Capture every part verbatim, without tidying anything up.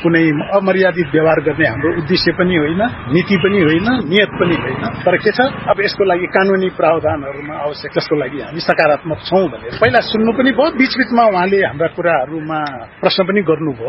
कुनै अमर्यादित व्यवहार गर्ने हाम्रो उद्देश्य पनि होइन, नीति पनि होइन, नियत पनि होइन। तर के छ, अब यसको लागि कानूनी प्रावधानहरूमा आवश्यक, जसको लागि हामी सकारात्मक छौं भनेर पहिला सुन्नु पनि भयो। बीचबीचमा उहाँले हाम्रा कुराहरूमा प्रश्न पनि गर्नुभयो।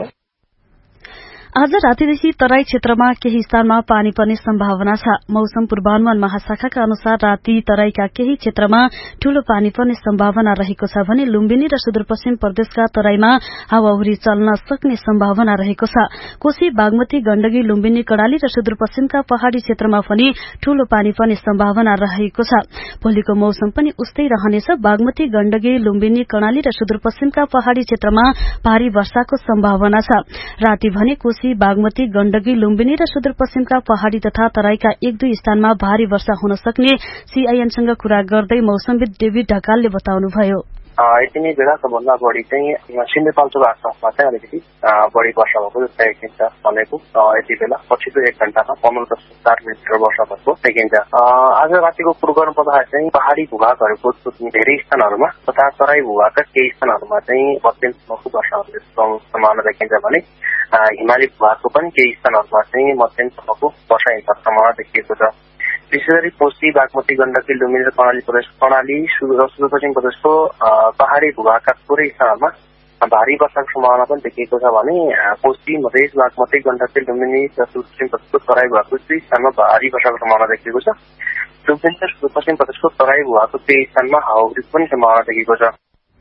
आज रातिदेखि तराई क्षेत्रमा केही स्थानमा पानी पर्ने सम्भावना छ। मौसम पूर्वानुमान महाशाखाका अनुसार राति तराईका केही क्षेत्रमा ठूलो पानी पर्ने सम्भावना रहेको छ भने लुम्बिनी र सुदूरपश्चिम प्रदेशका तराईमा हावाहुरी चल्न सक्ने सम्भावना रहेको छ। कोशी, बागमती, गण्डकी, लुम्बिनी, कर्णाली र सुदूरपश्चिमका पहाड़ी क्षेत्रमा पनि ठूलो पानी पर्ने सम्भावना रहेको छ। भोलिको मौसम पनि उस्तै रहनेछ। बागमती, गण्डकी, लुम्बिनी, कर्णाली र सुदूरपश्चिमका पहाड़ी क्षेत्रमा भारी वर्षाको सम्भावना छ। राति भने कोशी, बागमती, गण्डकी, लुम्बिनी र सुदूरपश्चिमका पहाड़ी तथा तराईका एक दुई स्थानमा भारी वर्षा हुन सक्ने सीआईएनसँग कुरा गर्दै मौसमविद डेभिड ढकालले बताउनुभयो। यति नै बेला सबभन्दा बढी चाहिँ सिन्धुपाल्चोक आसपासमा चाहिँ अलिकति बढी वर्षा भएको जस्तो देखिन्छ भनेको यति बेला पछिल्लो एक घण्टामा पन्ध्र दशमलव चार मिलिमिटर वर्षा भएको देखिन्छ। आज रातिको पूर्वानुमान पर्दाखेरि चाहिँ पहाड़ी भूभागहरूको धेरै स्थानहरूमा तथा तराई भूभागका केही स्थानहरूमा चाहिँ मध्यमसम्मको वर्षा हुने सम्भावना देखिन्छ भने हिमाली भूभागको पनि केही स्थानहरूमा चाहिँ मध्यमसम्मको वर्षा हिंसा सम्भावना देखिएको छ। विशेष गरी कोशी, बागमती, गण्डकी, लुम्बिनी र कर्णाली प्रदेश कर्णाली सुदूरपश्चिम प्रदेशको पहाड़ी भूभागका थोरै स्थानमा भारी वर्षाको सम्भावना पनि देखिएको छ भने कोशी, मधेस, बागमती, गण्डकी, लुम्बिनी र सुदूरपश्चिम प्रदेशको तराई भूभागको दुई स्थानमा भारी वर्षाको सम्भावना देखिएको छ। लुम्बिनी र सुदूरपश्चिम प्रदेशको तराई भूभागको केही स्थानमा हावाहुरीको पनि सम्भावना देखिएको छ।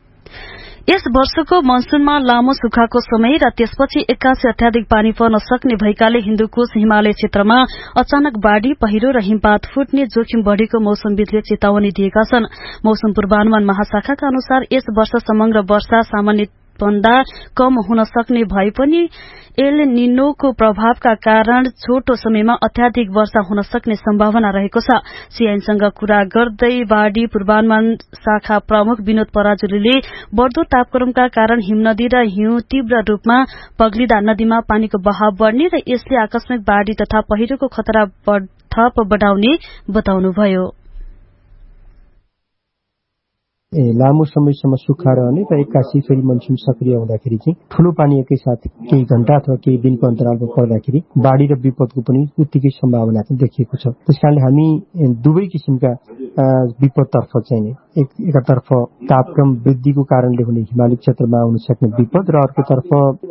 यस वर्षको मनसूनमा लामो सुक्खाको समय र त्यसपछि एक्कासी अत्याधिक पानी पर्न सक्ने भएकाले हिन्दुकुश हिमालय क्षेत्रमा अचानक बाढ़ी, पहिरो र हिमपात फुट्ने जोखिम बढ़ेको मौसमविदले चेतावनी दिएका छन्। मौसम पूर्वानुमान महाशाखाका अनुसार यस वर्ष समग्र वर्षा सामान्य भन्दा कम हुन सक्ने भए पनि एल निनोको प्रभावका कारण छोटो समयमा अत्याधिक वर्षा हुन सक्ने सम्भावना रहेको छ। सीआईएनसँग कुरा गर्दै बाढ़ी पूर्वानुमान शाखा प्रमुख विनोद पराजुलीले बढ़दो तापक्रमका कारण हिमनदी र हिउँ तीव्र रूपमा पग्लिँदा नदीमा पानीको बहाव बढ़ने र यसले आकस्मिक बाढ़ी तथा पहिरोको खतरा थप बढ़ाउने बताउनुभयो। लामो समयसम्म सुक्खा रहने र एक्कासी फेरि मनसुन सक्रिय हुँदाखेरि चाहिँ ठूलो पानी एकैसाथ केही घण्टा अथवा केही दिनको अन्तरालमा पर्दाखेरि बाढ़ी र विपदको पनि उत्तिकै सम्भावना चाहिँ देखिएको छ। त्यसकारणले हामी दुवै किसिमका विपदतर्फ चाहिँ एक एकतर्फ तापक्रम वृद्धिको कारणले हुने हिमाली क्षेत्रमा आउन सक्ने विपद र अर्कोतर्फ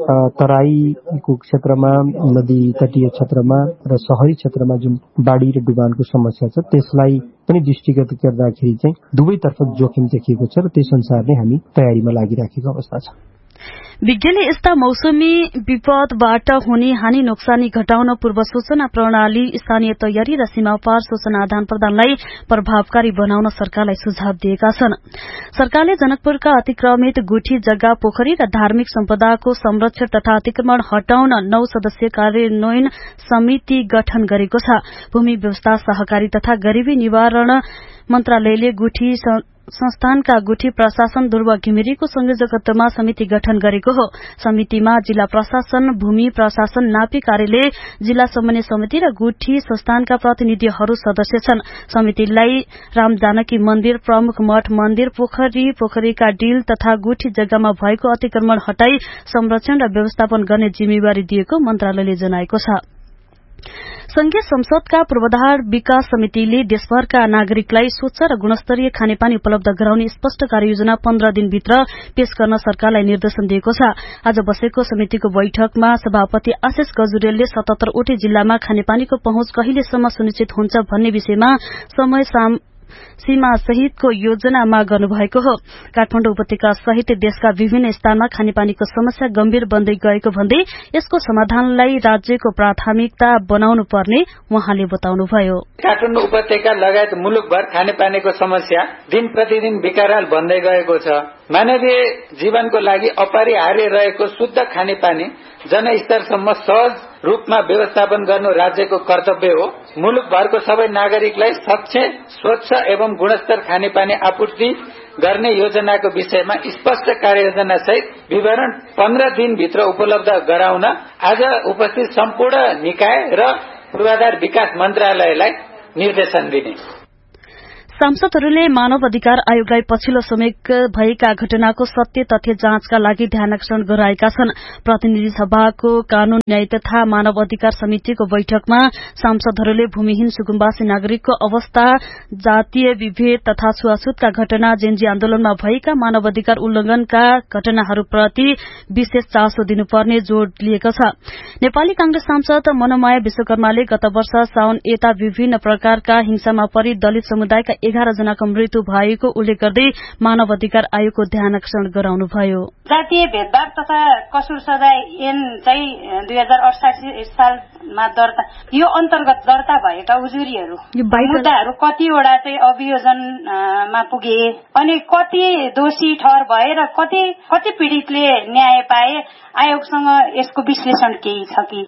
तराईको क्षेत्रमा, नदी तटीय क्षेत्रमा र शहरी क्षेत्रमा जुन बाढ़ी र डुबानको समस्या छ त्यसलाई पनि दृष्टिगत गर्दाखेरि चाहिँ दुवैतर्फ जोखिम देखिएको छ र त्यस अनुसार नै हामी तयारीमा लागिराखेको अवस्था छ। विज्ञानले यस्ता मौसमी विपदबाट हुने हानि नोक्सानी घटाउन पूर्व सूचना प्रणाली, स्थानीय तयारी र सीमापार सूचना आदान प्रदानलाई प्रभावकारी बनाउन सरकारलाई सुझाव दिएका छन्। सरकारले जनकपुरका अतिक्रमित गुठी, जग्गा, पोखरी र धार्मिक सम्पदाको संरक्षण तथा अतिक्रमण हटाउन नौ सदस्यीय कार्यान्वयन समिति गठन गरेको छ। भूमि व्यवस्था, सहकारी तथा गरीबी निवारण मन्त्रालयले गुठी संस्थानका गुठी प्रशासन ध्रुव घिमिरेको संयोजकत्वमा समिति गठन गरेको हो। समितिमा जिल्ला प्रशासन, भूमि प्रशासन, नापी कार्यालय, जिल्ला समन्वय समिति र गुठी संस्थानका प्रतिनिधिहरू सदस्य छन्। समितिलाई राम जानकी मन्दिर, प्रमुख मठ मन्दिर, पोखरी, पोखरीका डिल तथा गुठी जग्गामा भएको अतिक्रमण हटाई संरक्षण र व्यवस्थापन गर्ने जिम्मेवारी दिएको मन्त्रालयले जनाएको छ। संघीय संसदका पूर्वाधार विकास समितिले देशभरका नागरिकलाई स्वच्छ र गुणस्तरीय खानेपानी उपलब्ध गराउने स्पष्ट कार्ययोजना पन्ध्र दिनभित्र पेश गर्न सरकारलाई निर्देशन दिएको छ। आज बसेको समितिको बैठकमा सभापति आशिष गजुरेलले सतहत्तरवटै जिल्लामा खानेपानीको पहुँच कहिलेसम्म सुनिश्चित हुन्छ भन्ने विषयमा समय सीमा सहितको योजना माग गर्नुभएको हो। काठमाडौँ उपत्यका सहित देशका विभिन्न स्थानमा खानेपानीको समस्या गम्भीर बन्दै गएको भन्दै यसको समाधानलाई राज्यको प्राथमिकता बनाउनु पर्ने उहाँले बताउनुभयो। काठमाडौँ उपत्यका लगायत मुलुकभर खानेपानीको समस्या दिन प्रतिदिन विकराल बन्दै गएको छ। मानवीय जीवनको लागि अपरिहार्य रहेको शुद्ध खानेपानी जनस्तरसम्म सहज रूपमा व्यवस्थापन गर्नु राज्यको कर्तव्य हो। मुलुकभरको सबै नागरिकलाई स्वच्छ, स्वच्छ एवं गुणस्तर खानेपानी आपूर्ति गर्ने योजनाको विषयमा स्पष्ट कार्ययोजना सहित विवरण पन्ध्र दिनभित्र उपलब्ध गराउन आज उपस्थित सम्पूर्ण निकाय र पूर्वाधार विकास मन्त्रालयलाई निर्देशन दिने। सांसदहरूले मानव अधिकार आयोगलाई पछिल्लो समय भएका घटनाको सत्य तथ्य जाँचका लागि ध्यानाकर्षण गराएका छन्। प्रतिनिधि सभाको कानून न्याय तथा मानव अधिकार समितिको बैठकमा सांसदहरूले भूमिहीन सुकुम्बासी नागरिकको अवस्था, जातीय विभेद तथा छुवाछुतका घटना, जेन्जी आन्दोलनमा भएका मानव अधिकार उल्लंघनका घटनाहरूप्रति विशेष चासो दिनुपर्ने जोड़ दिएको छ। नेपाली कांग्रेस सांसद मनोमाया विश्वकर्माले गत वर्ष साउन यता विभिन्न प्रकारका हिंसामा परि दलित समुदायका एघार जनाको मृत्यु भएको उल्लेख गर्दै मानव अधिकार आयोगको ध्यानाकर्षण गराउनुभयो। जातीय भेदभाव तथा कसुर सजाय ऐन चाहिँ दुई हजार अडसाठी सालमा दर्ता यो अन्तर्गत दर्ता भएका उजुरीहरू मुद्दाहरू कतिवटा चाहिँ अभियोजनमा पुगे अनि कति दोषी ठहर भए र कति कति पीड़ितले न्याय पाए, आयोगसँग यसको विश्लेषण केही छ कि?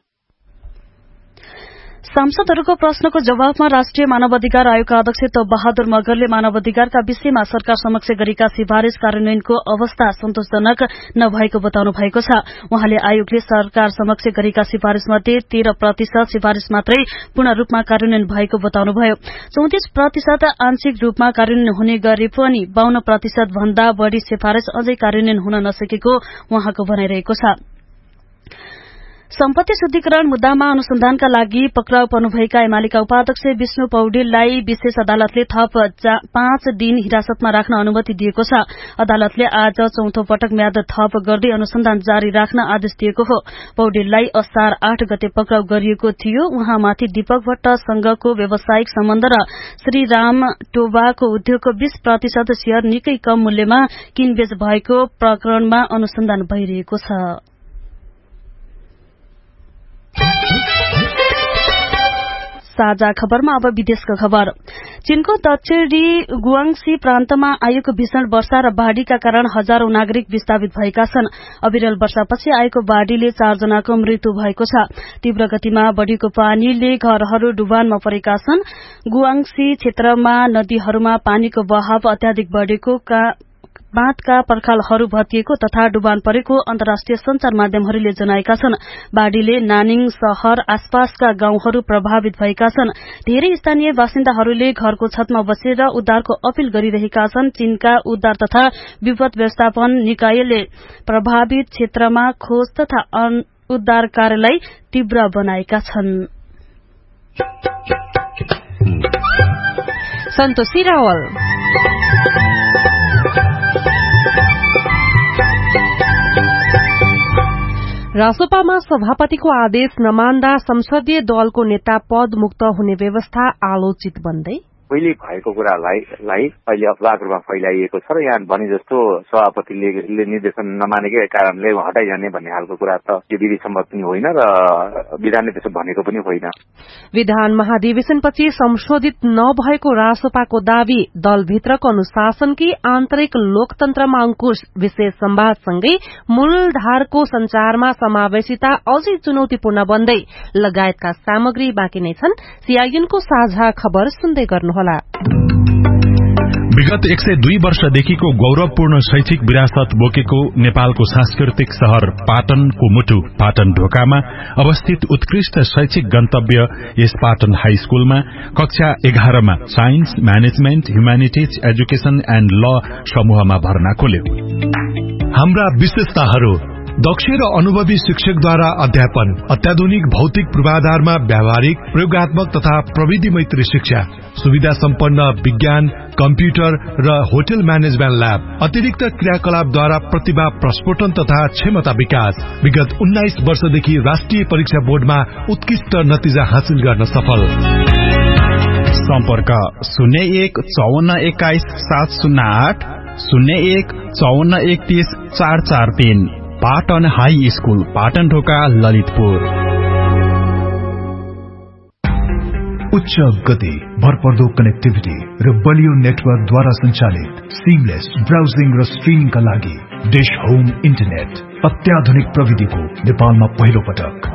सांसदहरूको प्रश्नको जवाबमा राष्ट्रिय मानवाधिकार आयोगका अध्यक्ष तोप बहादुर मगरले मानवाधिकारका विषयमा सरकार समक्ष गरेका सिफारिश कार्यान्वयनको अवस्था सन्तोषजनक नभएको बताउनु भएको छ। उहाँले आयोगले सरकार समक्ष गरेका सिफारिशमध्ये तेह्र प्रतिशत सिफारिश मात्रै पूर्ण रूपमा कार्यान्वयन भएको बताउनुभयो। चौतिस प्रतिशत आंशिक रूपमा कार्यान्वयन हुने गरे पनि बाउन्न प्रतिशत भन्दा बढ़ी सिफारिश अझै कार्यान्वयन हुन नसकेको उहाँको भनाइरहेको छ। सम्पत्ति शुद्धिकरण मुद्दामा अनुसन्धानका लागि पक्राउ पर्नुभएका एमालेका उपाध्यक्ष विष्णु पौडेललाई विशेष अदालतले थप पाँच दिन हिरासतमा राख्न अनुमति दिएको छ। अदालतले आज चौथो पटक म्याद थप गर्दै अनुसन्धान जारी राख्न आदेश दिएको हो। पौडेललाई असार आठ गते पक्राउ गरिएको थियो। उहाँमाथि दीपक भट्टसँगको व्यावसायिक सम्बन्ध र श्रीराम टोबाको उद्योगको बीस प्रतिशत शेयर निकै कम मूल्यमा किनबेच भएको प्रकरणमा अनुसन्धान भइरहेको छ। साझा खबरमा अब विदेशको खबर। चीनको दक्षिणी गुआंगसी प्रान्तमा आएको भीषण वर्षा र बाढ़ीका कारण हजारौं नागरिक विस्थापित भएका छन्। अविरल वर्षापछि आएको बाढ़ीले चारजनाको मृत्यु भएको छ। तीव्र गतिमा बढ़ेको पानीले घरहरू डुबानमा परेका छन्। गुआंगसी क्षेत्रमा नदीहरूमा पानीको बहाव अत्याधिक बढ़ेको का बाँधका पर्खालहरू भत्किएको तथा डुबान परेको अन्तर्राष्ट्रिय संचार माध्यमहरूले जनाएका छन्। बाढ़ीले नानिङ शहर आसपासका गाउँहरू प्रभावित भएका छन्। धेरै स्थानीय बासिन्दाहरूले घरको छतमा बसेर उद्धारको अपील गरिरहेका छन्। चीनका उद्धार तथा विपद व्यवस्थापन निकायले प्रभावित क्षेत्रमा खोज तथा उद्धार कार्यलाई तीव्र बनाएका छन्। सन्तोषी रावल। रासोपामा सभापतिको आदेश नमान्दा संसदीय दलको नेता पद मुक्त हुने व्यवस्था आलोचित बन्दै पहिले भएको कुरालाई अहिले अफवाहको रूपमा फैलाइएको छ र यहाँ भने जस्तो सभापतिले निर्देशन नमानेकै कारणले हटाइजाने भन्ने खालको कुरा त यो विधि सम्मत पनि होइन र विधानले त्यसो भनेको पनि होइन। विधान महाधिवेशनपछि संशोधित नभएको रासोपाको दावी दलभित्रको अनुशासन कि आन्तरिक लोकतन्त्रमा अंकुश विशेष संवादसँगै मूलधारको संचारमा समावेशिता अझै चुनौतीपूर्ण बन्दै लगायतका सामग्री बाँकी नै छन्। सीआईएनको साझा खबर सुन्दै गर्नु विगत एक सय दुई वर्षदेखिको गौरवपूर्ण शैक्षिक विरासत बोकेको नेपालको सांस्कृतिक शहर पाटनको मुटु पाटन ढोकामा अवस्थित उत्कृष्ट शैक्षिक गन्तव्य यस पाटन हाई स्कूलमा कक्षा एघारमा science, management, humanities, education and ल समूहमा भर्ना खोल्यो। हाम्रा विशेषताहरू: दक्ष र अनुभवी शिक्षकद्वारा अध्यापन, अत्याधुनिक भौतिक पूर्वाधारमा व्यावहारिक, प्रयोगात्मक तथा प्रविधि मैत्री शिक्षा, सुविधा सम्पन्न विज्ञान, कम्प्युटर र होटल म्यानेजमेन्ट ल्याब, अतिरिक्त क्रियाकलापद्वारा प्रतिभा प्रस्फोटन तथा क्षमता विकास। विगत उन्नाइस वर्षदेखि राष्ट्रिय परीक्षा बोर्डमा उत्कृष्ट नतिजा हासिल गर्न सफल। सम्पर्क शून्य एक चौवन्न एक्काइस सात शून्य आठ, शून्य एक चौवन्न एकतीस चार चार तीन। पाटन हाई स्कूल, पाटन ढोका, ललितपुर। उच्च गति, भरपर्दो कनेक्टिभिटी र बलियो नेटवर्कद्वारा सञ्चालित सिमलेस ब्राउजिङ र स्ट्रिमिङका लागि डिश होम इन्टरनेट अत्याधुनिक प्रविधिको नेपालमा पहिलो पटक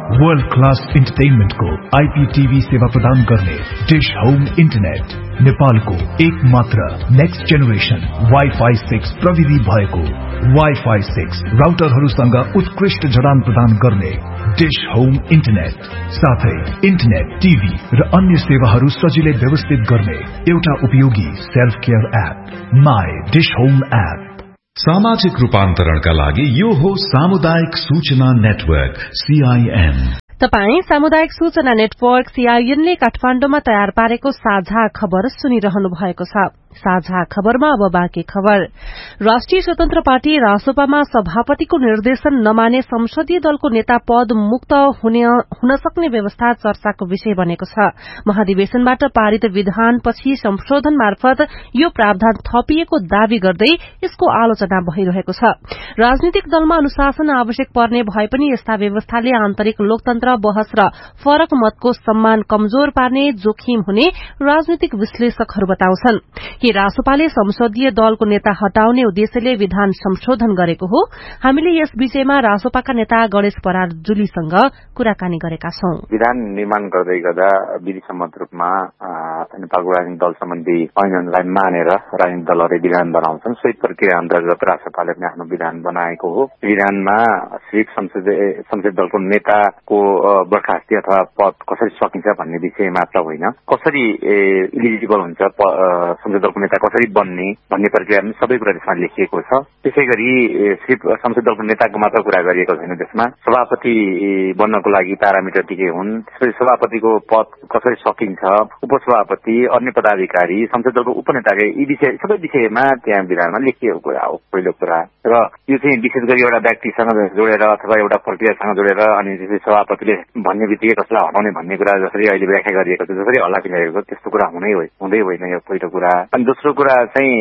वर्ल्ड क्लास इन्टरटेनमेन्टको आईपीटीभी सेवा प्रदान गर्ने डिश होम इन्टरनेट, नेपालको एक मात्र नेक्स्ट जेनेरेसन वाइफाई सिक्स प्रविधि भएको वाइफाई सिक्स राउटरहरूसँग उत्कृष्ट जडान प्रदान गर्ने डिश होम इन्टरनेट, साथै इन्टरनेट, टीभी र अन्य सेवाहरू सजिलै व्यवस्थित गर्ने एउटा उपयोगी self care app, my dish home app. सामाजिक रूपान्तरणका लागि यो हो सामुदायिक सूचना नेटवर्क सीआईएन। तपाई सामुदायिक सूचना नेटवर्क सीआईएन ले काठमाण्डुमा तयार पारेको साझा खबर सुनिरहनु भएको छ। साझा खबरमा अब बाँकी खबर। राष्ट्रिय स्वतन्त्र पार्टी रासोपामा सभापतिको निर्देशन नमाने संसदीय दलको नेता पद मुक्त हुन सक्ने व्यवस्था चर्चाको विषय बनेको छ। महाधिवेशनबाट पारित विधानपछि संशोधन मार्फत यो प्रावधान थपिएको दावी गर्दै यसको आलोचना भइरहेको छ। राजनीतिक दलमा अनुशासन आवश्यक पर्ने भए पनि यस्ता व्यवस्थाले आन्तरिक लोकतन्त्र, बहस र फरक मतको सम्मान कमजोर पार्ने जोखिम हुने राजनीतिक विश्लेषकहरू बताउँछन् कि रासोपाले संसदीय दलको नेता हटाउने उद्देश्यले विधान संशोधन गरेको हो। हामीले यस विषयमा रासोपाका नेता गणेश बरार जुलीसँग कुराकानी गरेका छौं। विधान निर्माण गर्दै गर्दा विधि सम्मत रूपमा नेपालको राजनीतिक दल सम्बन्धी ऐनलाई मानेर राजनीतिक दलहरूले विधान बनाउँछन्। सोही प्रक्रिया अन्तर्गत रासोपाले पनि आफ्नो विधान बनाएको हो। विधानमा सिर्फ संसदीय दलको नेताको बर्खास्ती अथवा पद कसरी सकिन्छ भन्ने विषय मात्र होइन, कसरी इलिजिबल हुन्छ संसदीय दलको नेता कसरी बन्ने भन्ने प्रक्रिया पनि सबै कुरा त्यसमा लेखिएको छ। त्यसै गरी सिर्फ संसदीय दलको नेताको मात्र कुरा गरिएको छैन, त्यसमा सभापति बन्नको लागि प्यारामिटर के के हुन्, त्यसपछि सभापतिको पद कसरी सकिन्छ, उपसभापति, अन्य पदाधिकारी, संसदीय दलको उपनेताका यी विषय सबै विषयमा त्यहाँ विधानमा लेखिएको कुरा हो पहिलो कुरा। र यो चाहिँ विशेष गरी एउटा व्यक्तिसँग जोडेर अथवा एउटा प्रक्रियासँग जोडेर अनि त्यसपछि सभापतिले भन्ने बित्तिकै कसलाई हटाउने भन्ने कुरा जसरी अहिले व्याख्या गरिएको छ, जसरी हल्ला पिलाएको छ, त्यस्तो कुरा हुनै हुँदै होइन यो पहिलो कुरा। अनि दोस्रो कुरा चाहिँ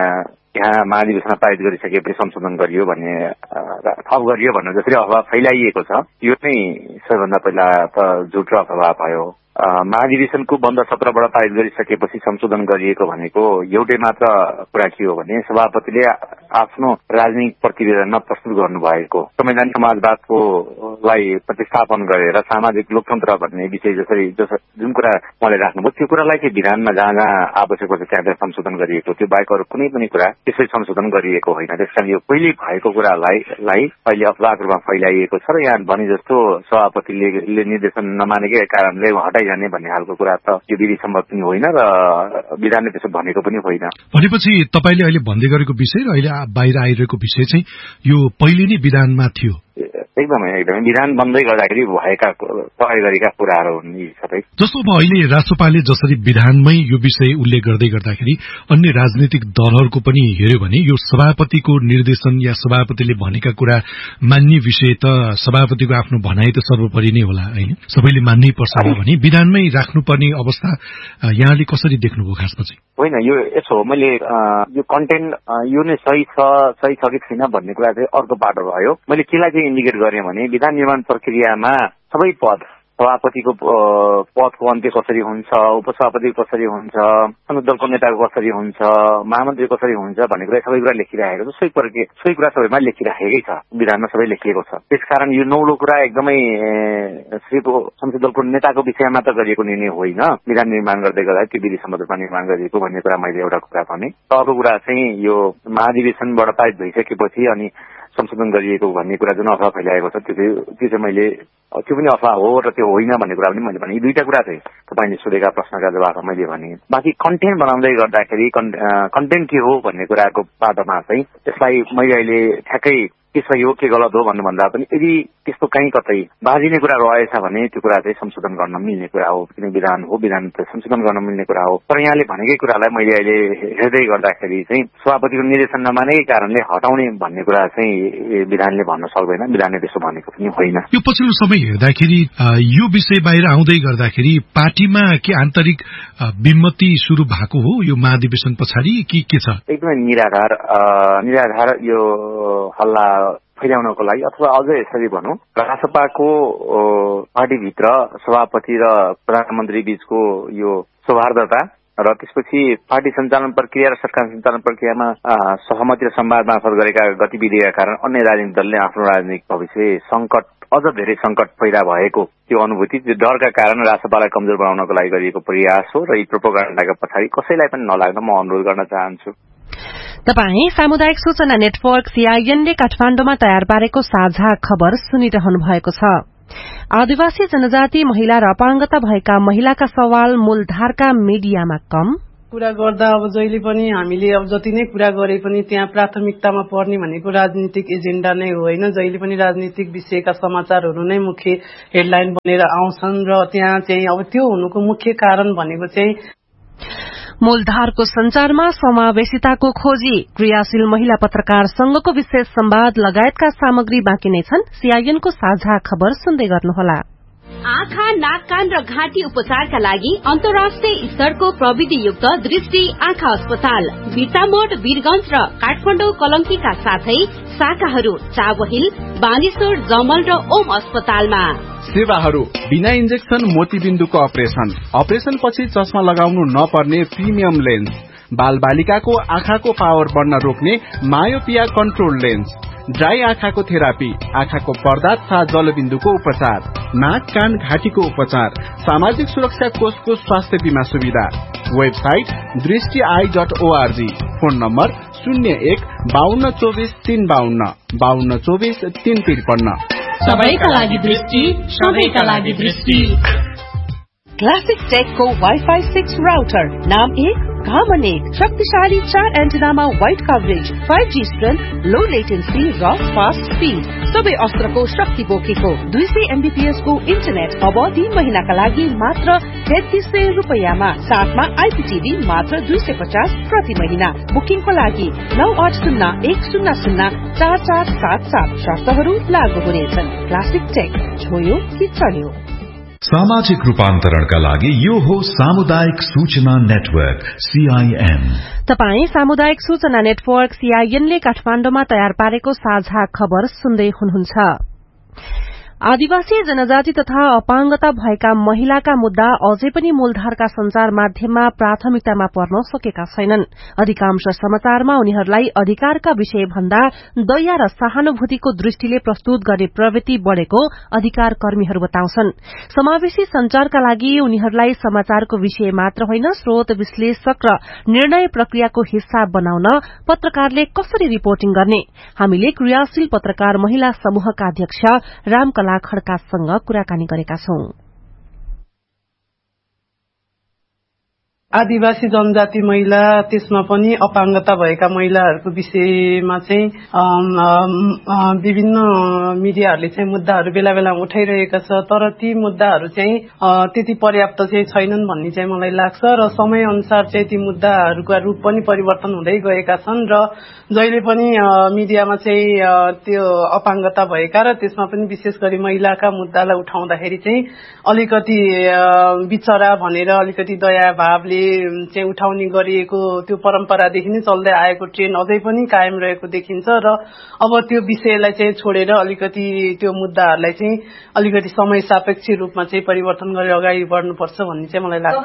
यहाँ महाधिवेशनमा पारित गरिसकेपछि संशोधन गरियो भन्ने थप गरियो भन्ने जसरी अफवाह फैलाइएको छ, यो चाहिँ सबैभन्दा पहिला त झुट र अफवाह भयो। महाधिवेशनको बन्द सत्रबाट पारित गरिसकेपछि संशोधन गरिएको भनेको एउटै मात्र कुरा के हो भने सभापतिले आफ्नो राजनीतिक प्रतिवेदनमा प्रस्तुत गर्नुभएको संवैधानिक समाजवादको लाई प्रतिस्थापन गरेर सामाजिक लोकतन्त्र भन्ने विषय जसरी जुन कुरा उहाँले राख्नुभयो त्यो कुरालाई चाहिँ विधानमा जहाँ जहाँ आवश्यक पर्छ त्यहाँ त्यहाँ संशोधन गरिएको, त्यो बाहेक अरू कुनै पनि कुरा त्यसरी संशोधन गरिएको होइन। त्यसकारण यो पहिले भएको कुरालाई अहिले अफवाहको रूपमा फैलाइएको छ र यहाँ भने जस्तो सभापतिले निर्देशन नमानेकै कारणले हटाइ जाने भन्ने खालको कुरा त यो विधि सम्मत पनि होइन र विधानले त्यसो भनेको पनि होइन। भनेपछि तपाईले अहिले भन्दै गरेको विषय र अहिले बाहिर आइरहेको विषय चाहिँ यो पहिले नै विधानमा थियो? एकदमै एकदमै विधान बन्दै गर्दाखेरि भएका तय गरेका कुराहरू हुन् यी सबै। जस्तो अब अहिले राष्ट्रपालले जसरी विधानमै यो विषय उल्लेख गर्दै गर्दाखेरि अन्य राजनीतिक दलहरूको पनि हेर्यो भने यो सभापतिको निर्देशन या सभापतिले भनेका कुरा मान्ने विषय त सभापतिको आफ्नो भनाइ त सर्वोपरि नै होला हैन, सबैले मान्नै पर्छ भने विधानमै राख्नुपर्ने अवस्था यहाँले कसरी देख्नुभयो खासमा चाहिँ? होइन, यो यसो हो, मैले यो कन्टेन्ट यो नै सही छ सही छ कि छैन भन्ने कुरा चाहिँ अर्को बाटो भयो। मैले केलाई चाहिँ इन्डिकेट गरेँ भने विधान निर्माण प्रक्रियामा सबै पद, सभापतिको पदको अन्त्य कसरी हुन्छ, उपसभापतिको कसरी हुन्छ, संसदीय दलको नेताको कसरी हुन्छ, महामन्त्री कसरी हुन्छ भन्ने कुरा सबै कुरा लेखिराखेको छ। सोही प्रक्रिया सोही कुरा सबैमा लेखिराखेकै छ, विधानमा सबै लेखिएको छ। त्यसकारण यो नौलो कुरा एकदमै सिर्फ संसदीय दलको नेताको विषयमा त गरिएको निर्णय होइन, विधान निर्माण गर्दै गर्दा त्यो विधि सम्मत रूपमा निर्माण गरिएको भन्ने कुरा मैले एउटा कुरा भने। अर्को कुरा चाहिँ यो महाधिवेशनबाट पारित भइसकेपछि अनि संशोधन गरिएको भन्ने कुरा जुन अफवाह फैलाएको छ त्यो त्यो चाहिँ मैले त्यो पनि अफवाह हो र त्यो होइन भन्ने कुरा पनि मैले भने। यी दुईटा कुरा चाहिँ तपाईँले सोधेका प्रश्नका जवाफ मैले भने। बाँकी कन्टेन्ट बनाउँदै गर्दाखेरि कन्टेन्ट के हो भन्ने कुराको बाटोमा चाहिँ त्यसलाई मैले अहिले ठ्याक्कै के सही हो के गलत हो भन्नुभन्दा पनि यदि त्यस्तो कहीँ कतै बाजिने कुरा रहेछ भने त्यो कुरा चाहिँ संशोधन गर्न मिल्ने कुरा हो, किन विधान हो, विधान त संशोधन गर्न मिल्ने कुरा हो। तर यहाँले भनेकै कुरालाई मैले अहिले हेर्दै गर्दाखेरि चाहिँ सभापतिको निर्देशन नमानेकै कारणले हटाउने भन्ने कुरा चाहिँ विधानले भन्न सक्दैन, विधानले त्यसो भनेको पनि होइन। यो पछिल्लो समय हेर्दाखेरि यो विषय बाहिर आउँदै गर्दाखेरि पार्टीमा के आन्तरिक विमति सुरु भएको हो यो महाधिवेशन पछाडि कि के छ? एकदमै निराधार निराधार यो हल्ला फैलाउनको लागि अथवा अझ यसरी भनौं रासपाको पार्टीभित्र सभापति र प्रधानमन्त्री बीचको यो सौहार्दता र त्यसपछि पार्टी सञ्चालन प्रक्रिया र सरकार सञ्चालन प्रक्रियामा सहमति र संवाद मार्फत गरेका गतिविधिका कारण अन्य राजनीतिक दलले आफ्नो राजनीतिक भविष्य संकट अझ धेरै संकट पैदा भएको त्यो अनुभूति, त्यो डरका कारण राष्ट्रपालाई कमजोर बनाउनको लागि गरिएको प्रयास हो र यी प्रोपोगन्डाका पछाडि कसैलाई पनि नलाग्न म अनुरोध गर्न चाहन्छु। तपाई सामुदायिक सूचना नेटवर्क सीआईएनले काठमाडौँमा तयार पारेको साझा खबर सुनिरहनु भएको छ। आदिवासी जनजाति महिला र अपाङ्गता भएका महिलाका सवाल मूलधारका मिडियामा कम कुरा गर्दा अब जहिले पनि हामीले अब जति नै कुरा गरे पनि त्यहाँ प्राथमिकतामा पर्ने भनेको राजनीतिक एजेन्डा नै हो होइन। जहिले पनि राजनीतिक विषयका समाचारहरू नै मुख्य हेडलाइन बनेर आउँछन् र त्यहाँ चाहिँ अब त्यो हुनुको मुख्य कारण भनेको चाहिँ मूलधारको संचारमा समावेशिताको खोजी, क्रियाशील महिला पत्रकार संघको विशेष संवाद लगायतका सामग्री बाँकी नै छन्। सीआईएनको साझा खबर सुन्दै गर्नुहोला। आँखा, नाक, कान र घाँटी उपचारका लागि अन्तर्राष्ट्रिय स्तरको प्रविधियुक्त दृष्टि आँखा अस्पताल बिर्तामोड, वीरगंज र काठमाडौँ कलंकीका साथै शाखाहरू चावहिल, बानेश्वर, जमल र ओम अस्पतालमा। सेवाहरू बिना इन्जेक्सन मोतीबिन्दुको अपरेशन, अपरेशन पछि चस्मा लगाउनु नपर्ने प्रिमियम लेन्स, बाल बालिकाको आँखाको पावर बढ्न रोक्ने मायोपिया कन्ट्रोल लेन्स, ड्राई आँखाको थेरापी, आँखाको पर्दा तथा जलबिन्दुको उपचार, नाक, कान, घाँटीको उपचार, सामाजिक सुरक्षा कोषको स्वास्थ्य बीमा सुविधा। वेबसाइट दृष्टि I dot ORG. Phone number शून्य एक बाहन्न चौबिस तीन बाहन्न बाहन्न चौबिस तीन त्रिपन्न। सबैका लागि दृष्टि, सबैका लागि दृष्टि। क्लासिक टेकको वाइफाई सिक्स राउटर, नाम एक काम अनेक, शक्तिशाली चार एन्टेनामा wide coverage, five G strength, लो लेटेन्सी र फास्ट स्पीड, सबै अस्त्रको शक्ति बोकेको दुई सय एमबीपीएस को इन्टरनेट अब तीन महिनाका लागि मात्र तेत्तीस सय रुपियाँमा, साथमा आइपीटीभी मात्र दुई सय पचास प्रति महिना। बुकिङको लागि नौ आठ शून्य एक शून्य शून्य चार चार सात सात। शर्तहरू लागू हुनेछन्। क्लासिक टेक, छोयो कि चल्यो। सामाजिक रूपान्तरणका लागि यो हो सामुदायिक सूचना नेटवर्क सीआईएन। तपाई सामुदायिक सूचना नेटवर्क सीआईएनले काठमाडौँमा तयार पारेको साझा खबर सुन्दै हुनुहुन्छ। आदिवासी जनजाति तथा अपाङ्गता भएका महिलाका मुद्दा अझै पनि मूलधारका संचार माध्यममा प्राथमिकतामा पर्न सकेका छैनन्। अधिकांश समाचारमा उनीहरूलाई अधिकारका विषय भन्दा दया र सहानुभूतिको दृष्टिले प्रस्तुत गर्ने प्रवृत्ति बढ़ेको अधिकार कर्मीहरू बताउँछन्। समावेशी संचारका लागि उनीहरूलाई समाचारको विषय मात्र होइन, स्रोत विश्लेषक र निर्णय प्रक्रियाको हिस्सा बनाउन पत्रकारले कसरी रिपोर्टिङ गर्ने। हामीले क्रियाशील पत्रकार महिला समूहका अध्यक्ष रामकला खड्कासँग कुराकानी गरेका छौं। आदिवासी जनजाति महिला, त्यसमा पनि अपाङ्गता भएका महिलाहरूको विषयमा चाहिँ विभिन्न मिडियाहरूले चाहिँ मुद्दाहरू बेला बेला उठाइरहेका छ, तर ती मुद्दाहरू चाहिँ त्यति पर्याप्त चाहिँ छैनन् भन्ने चाहिँ मलाई लाग्छ र समय अनुसार चाहिँ ती मुद्दाहरूका रूप पनि परिवर्तन हुँदै गएका छन् र जहिले पनि मिडियामा चाहिँ त्यो अपाङ्गता भएका र त्यसमा पनि विशेष गरी महिलाका मुद्दालाई उठाउँदाखेरि चाहिँ अलिकति बिचरा भनेर अलिकति दया भावले चाहिँ उठाउने गरिएको त्यो परम्परादेखि नै चल्दै आएको ट्रेन्ड अझै पनि कायम रहेको देखिन्छ र अब त्यो विषयलाई चाहिँ छोडेर अलिकति त्यो मुद्दाहरूलाई चाहिँ अलिकति समय सापेक्ष रूपमा चाहिँ परिवर्तन गरेर अगाडि बढ्नुपर्छ भन्ने चाहिँ मलाई लाग्छ।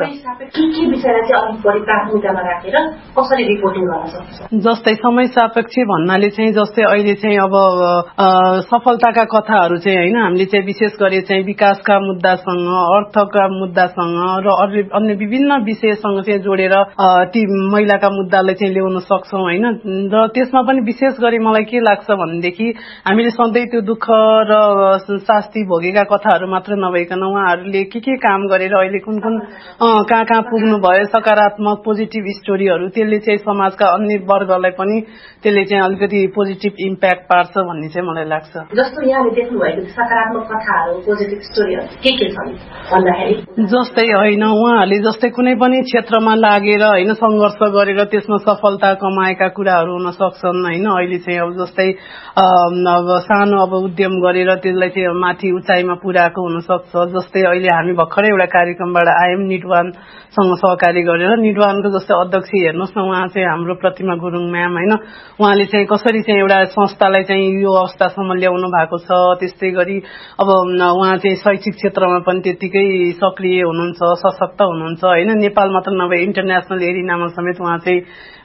जस्तै समय सापेक्ष भन्नाले चाहिँ जस्तै अहिले चाहिँ अब सफलताका कथाहरू चाहिँ होइन, हामीले चाहिँ विशेष गरी चाहिँ विकासका मुद्दासँग, अर्थका मुद्दासँग र अन्य विभिन्न विषयसँग चाहिँ जोडेर ती महिलाका मुद्दालाई चाहिँ ल्याउन सक्छौं होइन। र त्यसमा पनि विशेष गरी मलाई के लाग्छ भनेदेखि हामीले सधैँ त्यो दुःख र शास्ति भोगेका कथाहरू मात्र नभइकन उहाँहरूले के के काम गरेर अहिले कुन कुन कहाँ कहाँ पुग्नु भयो, सकारात्मक पोजिटिभ स्टोरीहरू, त्यसले चाहिँ समाजका अन्य वर्गलाई पनि त्यसले चाहिँ अलिकति पोजिटिभ इम्प्याक्ट पार्छ भन्ने चाहिँ मलाई लाग्छ। जस्तो यहाँले देख्नु भएको सकारात्मक कथाहरू, पोजिटिभ स्टोरीहरू के के छन् भन्दाखेरि जस्तै होइन, उहाँहरूले जस्तै कुनै पनि क्षेत्रमा लागेर होइन संघर्ष गरेर त्यसमा सफलता कमाएका कुराहरू हुन सक्छन् होइन। अहिले चाहिँ अब जस्तै अब सानो अब उद्यम गरेर त्यसलाई चाहिँ माथि उचाइमा पुर्याएको हुन सक्छ। जस्तै अहिले हामी भर्खरै एउटा कार्यक्रमबाट आयौं निडवानसँग सहकारी गरेर, निडवानको जस्तै अध्यक्ष हेर्नुहोस् न, उहाँ चाहिँ हाम्रो प्रतिमा गुरुङ म्याम होइन, उहाँले चाहिँ कसरी चाहिँ एउटा संस्थालाई चाहिँ यो अवस्थासम्म ल्याउनु भएको छ। त्यस्तै गरी अब उहाँ चाहिँ शैक्षिक क्षेत्रमा पनि त्यतिकै सक्रिय हुनुहुन्छ, सशक्त हुनुहुन्छ होइन। नेपालमा त मात्र नभए इन्टरनेसनल एरिनामा समेत उहाँ चाहिँ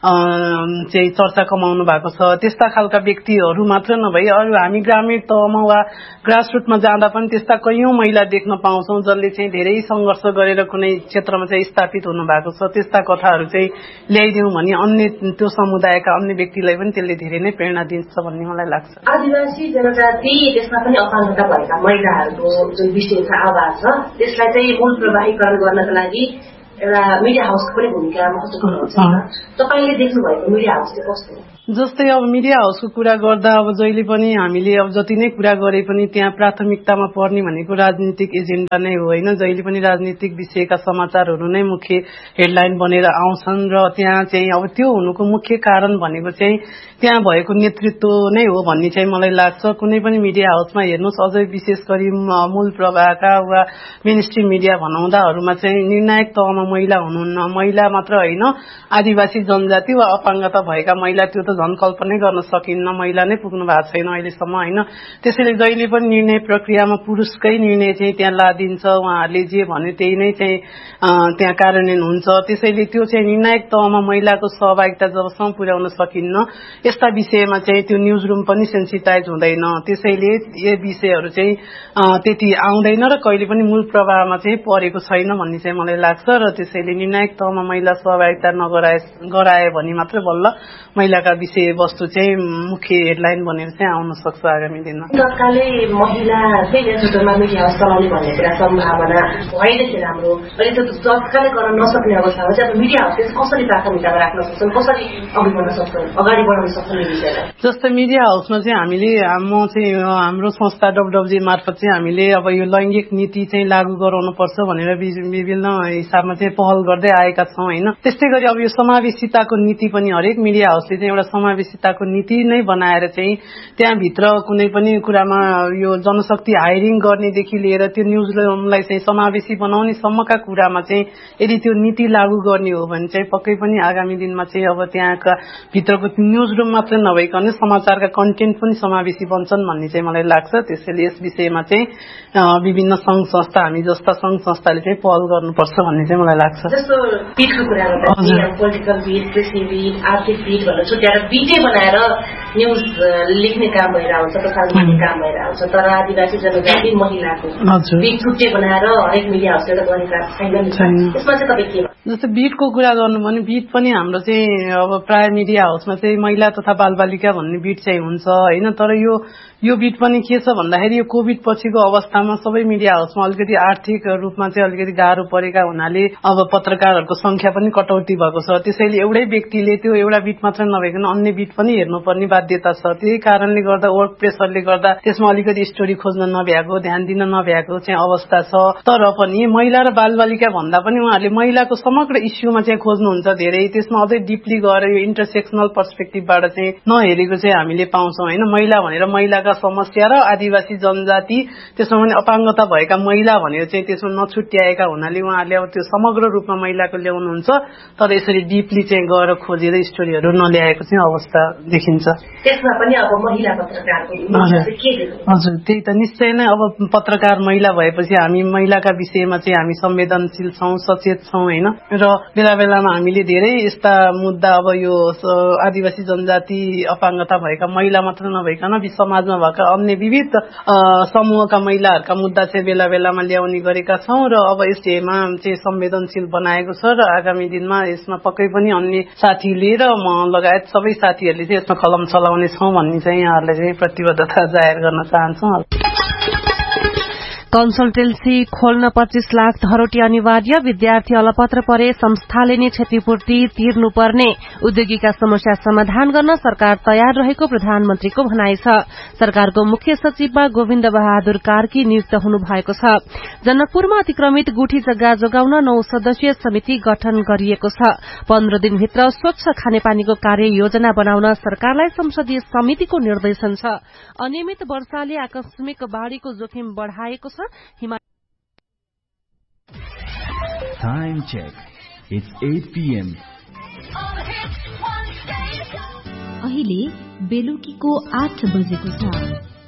चाहिँ चर्चा कमाउनु भएको छ। त्यस्ता खालका व्यक्तिहरू मात्र नभई अरू हामी ग्रामीण तहमा वा ग्रासरुटमा जाँदा पनि त्यस्ता कैयौं महिला देख्न पाउँछौं जसले चाहिँ धेरै संघर्ष गरेर कुनै क्षेत्रमा चाहिँ स्थापित हुनु भएको छ। त्यस्ता कथाहरू चाहिँ ल्याइदिउँ भने अन्य त्यो समुदायका अन्य व्यक्तिलाई पनि त्यसले धेरै नै प्रेरणा दिन्छ भन्ने मलाई लाग्छ। आदिवासी जनजाति त्यसमा पनि अपाङ्गता भएका महिलाहरूको जुन विषय छ आवाज छ त्यसलाई चाहिँ मूल प्रवाहीकरण गर्नका लागि एउटा मिडिया हाउसको पनि भूमिका महत्त्वपूर्ण हुन्छ। तपाईले देख्नु भएको मिडिया हाउस चाहिँ कस्तो हो? जस्तै अब मिडिया हाउसको कुरा गर्दा अब जहिले पनि हामीले अब जति नै कुरा गरे पनि त्यहाँ प्राथमिकतामा पर्ने भनेको राजनीतिक एजेन्डा नै हो होइन। जहिले पनि राजनीतिक विषयका समाचारहरू नै मुख्य हेडलाइन बनेर आउँछन् र त्यहाँ चाहिँ अब त्यो हुनुको मुख्य कारण भनेको चाहिँ त्यहाँ भएको नेतृत्व नै हो भन्ने चाहिँ मलाई लाग्छ। कुनै पनि मिडिया हाउसमा हेर्नुहोस् अझै विशेष गरी मूल प्रवाहका वा मेनस्ट्रिम मिडिया भनाउँदाहरूमा चाहिँ निर्णायक तहमा महिला हुनुहुन्न। महिला मात्र होइन आदिवासी जनजाति वा अपाङ्गता भएका महिला त्यो त झन् कल्पनै गर्न सकिन्न। महिला नै पुग्नु भएको छैन अहिलेसम्म होइन। त्यसैले जहिले पनि निर्णय प्रक्रियामा पुरुषकै निर्णय चाहिँ त्यहाँ लादिन्छ। उहाँहरूले जे भन्यो त्यही नै चाहिँ त्यहाँ कार्यान्वयन हुन्छ। त्यसैले त्यो चाहिँ निर्णायक तहमा महिलाको सहभागिता जबसम्म पुर्याउन सकिन्न यस्ता विषयमा चाहिँ त्यो न्युज रुम पनि सेन्सिटाइज हुँदैन। त्यसैले यो विषयहरू चाहिँ त्यति आउँदैन र कहिले पनि मूल प्रवाहमा चाहिँ परेको छैन भन्ने चाहिँ मलाई लाग्छ। र त्यसैले निर्णायक तहमा महिला सहभागिता नगराए गराए भने मात्र बल्ल महिलाका विषय वस्तु चाहिँ मुख्य हेडलाइन बनेर चाहिँ आउन सक्छ आगामी दिनमा। तत्कालै महिलाकै नेतृत्वमा मिडिया हाउस चलाउने भन्ने कुरा सम्भावना भइरहेको राम्रो। अहिले त्यो तत्कालै गर्न नसक्ने अवस्थामा चाहिँ अब मिडिया हाउसले कसरी प्राथमिकतामा राख्न सक्छन्, कसरी अघि बढ्न सक्छन्, अगाडि बढाउन सक्छन् यो विषयलाई? जस्तै मिडिया हाउसमा चाहिँ हामीले म चाहिँ हाम्रो संस्था डब्लुडब्ल्युजी मार्फत चाहिँ हामीले अब यो लैङ्गिक नीति चाहिँ लागू गराउनु पर्छ भनेर विभिन्न हिसाबमा चाहिँ पहल गर्दै आएका छौँ होइन। त्यस्तै गरी अब यो समावेशिताको नीति पनि हरेक मिडिया हाउसले चाहिँ एउटा समावेशिताको नीति नै बनाएर चाहिँ त्यहाँभित्र कुनै पनि कुरामा यो जनशक्ति हायरिङ गर्नेदेखि लिएर त्यो न्युज रुमलाई चाहिँ समावेशी बनाउने सम्मका कुरामा चाहिँ यदि त्यो नीति लागू गर्ने हो भने चाहिँ पक्कै पनि आगामी दिनमा चाहिँ अब त्यहाँका भित्रको न्युज रुम मात्र नभइकन समाचारका कन्टेन्ट पनि समावेशी बन्छन् भन्ने चाहिँ मलाई लाग्छ। त्यसैले यस विषयमा चाहिँ विभिन्न सङ्घ संस्था हामी जस्ता सङ्घ संस्थाले चाहिँ पहल गर्नुपर्छ भन्ने चाहिँ मलाई लाग्छ। जस्तो बिटको कुरा गर्दा पोलिटिकल बिट, कृषि बिट, आर्थिक बिट भनेर छुट्याएर बिटै बनाएर न्युज लेख्ने काम भइरहेको हुन्छ, प्रसारण गर्ने काम भइरहेको छ। तर आदिवासी जनजाति महिलाको बिट छुट्टै बनाएर हरेक मिडिया हाउसले त गरेका छैन। त्यसमा चाहिँ तपाईँ के? जस्तो बिटको कुरा गर्नु भने बिट पनि हाम्रो चाहिँ अब प्राय मिडिया हाउसमा चाहिँ महिला तथा बालबालिका भन्ने बिट चाहिँ हुन्छ होइन। तर यो यो बिट पनि के छ भन्दाखेरि यो कोभिड पछिको अवस्थामा सबै मिडिया हाउसमा अलिकति आर्थिक रूपमा चाहिँ अलिकति गाह्रो परेका हुनाले अब पत्रकारहरूको संख्या पनि कटौती भएको छ। त्यसैले एउटै व्यक्तिले त्यो एउटा बिट मात्र नभइकन अन्य बिट पनि हेर्नुपर्ने बाध्यता छ। त्यही कारणले गर्दा वर्क प्रेसरले गर्दा त्यसमा अलिकति स्टोरी खोज्न नभ्याएको, ध्यान दिन नभ्याएको चाहिँ अवस्था छ। तर पनि महिला र बालबालिका भन्दा पनि उहाँहरूले महिलाको समग्र इस्युमा चाहिँ खोज्नुहुन्छ धेरै। त्यसमा अझै डिपली गएर यो इन्टरसेक्सनल पर्सपेक्टिभबाट चाहिँ नहेरेको चाहिँ हामीले पाउँछौँ होइन। महिला भनेर महिलाका समस्या र आदिवासी जनजाति त्यसमा पनि अपाङ्गता भएका महिला भनेर चाहिँ त्यसमा नछुट्याएका हुनाले उहाँहरूले अब त्यो समग्र रूपमा महिलाको ल्याउनुहुन्छ। तर यसरी डिपली चाहिँ गएर खोजेर स्टोरीहरू नल्याएको चाहिँ अवस्था देखिन्छ। त्यसमा पनि अब महिला पत्रकारको हजुर त्यही त निश्चय नै अब पत्रकार महिला भएपछि हामी महिलाका विषयमा चाहिँ हामी संवेदनशील छौँ, सचेत छौँ होइन। र बेला बेलामा हामीले धेरै यस्ता मुद्दा अब यो आदिवासी जनजाति अपाङ्गता भएका महिला मात्र नभइकन समाजमा भएका अन्य विविध समूहका महिलाहरूका मुद्दा चाहिँ बेला बेलामा ल्याउने गरेका छौँ। र अब यसमा चाहिँ संवेदनशील बनाएको छ र आगामी दिनमा यसमा पक्कै पनि अन्य साथीले र म लगायत सबै साथीहरूले चाहिँ यसमा कलम चलाउने छौँ भन्ने चाहिँ यहाँहरूलाई चाहिँ प्रतिबद्धता जाहेर गर्न चाहन्छौँ। कन्सल्टेन्सी खोल्न पच्चीस लाख धरोटी अनिवार्य, विद्यार्थी अलपत्र परे संस्थाले नै क्षतिपूर्ति तिर्नुपर्ने, उद्योगीका समस्या समाधान गर्न सरकार तयार रहेको प्रधानमन्त्रीको भनाइ छ। सरकारको मुख्य सचिवमा गोविन्द बहादुर कार्की नियुक्त हुनु भएको छ। जनकपुरमा अतिक्रमित गुठी जग्गा जोगाउन नौ सदस्यीय समिति गठन गरिएको छ। पन्ध्र दिनभित्र स्वच्छ खानेपानीको कार्य योजना बनाउन सरकारलाई संसदीय समितिको निर्देशन छ। अनियमित वर्षाले आकस्मिक बाढ़ीको जोखिम बढ़ाएको छ। Time check. It's eight p m अहिले बेलुकीको आठ बजेको छ।